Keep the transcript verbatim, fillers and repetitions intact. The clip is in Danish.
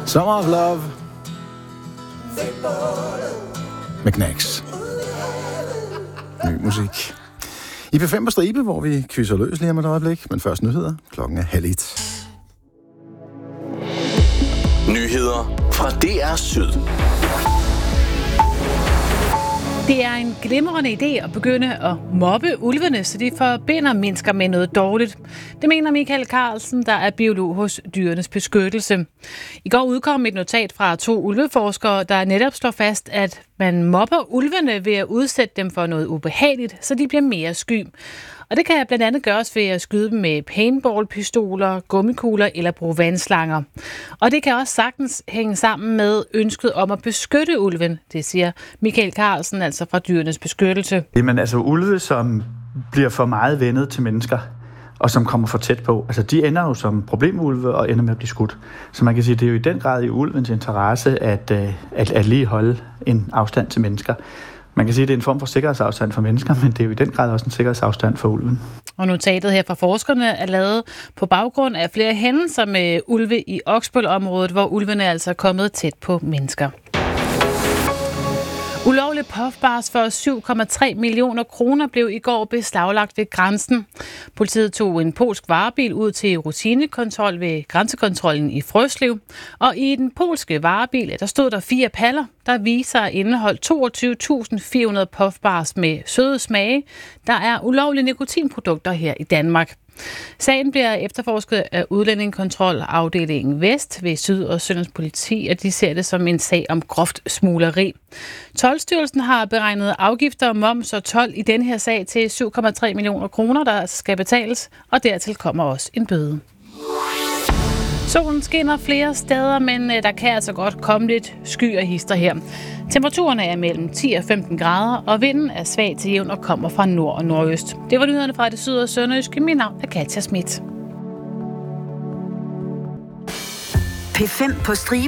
Summer of Love med Knacks. Ny musik. I P fem på stribe, hvor vi kysser løs lige om et øjeblik, men først nyheder. Klokken er halv et. Nyheder fra D R Syd. Det er en glimrende idé at begynde at mobbe ulvene, så de forbinder mennesker med noget dårligt. Det mener Michael Carlsen, der er biolog hos Dyrenes Beskyttelse. I går udkom et notat fra to ulveforskere, der netop slår fast, at man mobber ulvene ved at udsætte dem for noget ubehageligt, så de bliver mere sky. Og det kan blandt andet gøres ved at skyde dem med paintballpistoler, gummikugler eller bruge vandslanger. Og det kan også sagtens hænge sammen med ønsket om at beskytte ulven, det siger Michael Carlsen, altså fra Dyrenes Beskyttelse. Jamen altså ulve, som bliver for meget vendet til mennesker, og som kommer for tæt på, altså de ender jo som problemulve og ender med at blive skudt. Så man kan sige, at det er jo i den grad i ulvens interesse at, at, at lige holde en afstand til mennesker. Man kan sige, at det er en form for sikkerhedsafstand for mennesker, men det er jo i den grad også en sikkerhedsafstand for ulven. Og notatet her fra forskerne er lavet på baggrund af flere hændelser med ulve i Oksbøl-området, hvor ulvene er altså kommet tæt på mennesker. Ulovlig puffbars for syv komma tre millioner kroner blev i går beslaglagt ved grænsen. Politiet tog en polsk varebil ud til rutinekontrol ved grænsekontrollen i Frøslev. Og i den polske varebil, der stod der fire paller, der viser at indeholde toogtyve tusind fire hundrede puffbars med søde smage. Der er ulovlige nikotinprodukter her i Danmark. Sagen bliver efterforsket af Udlændingekontrolafdelingen Vest ved Syd- og Sønderjyllands Politi, og de ser det som en sag om groft smugleri. Toldstyrelsen har beregnet afgifter, moms og told i den her sag til syv komma tre millioner kroner, der skal betales, og dertil kommer også en bøde. Solen skinner flere steder, men der kan altså godt komme lidt sky og hister her. Temperaturerne er mellem ti og femten grader, og vinden er svag til jævn og kommer fra nord og nordøst. Det var nyhederne fra det syd- og sønderjyske. Mit navn er Katja Schmidt. P fem på stribe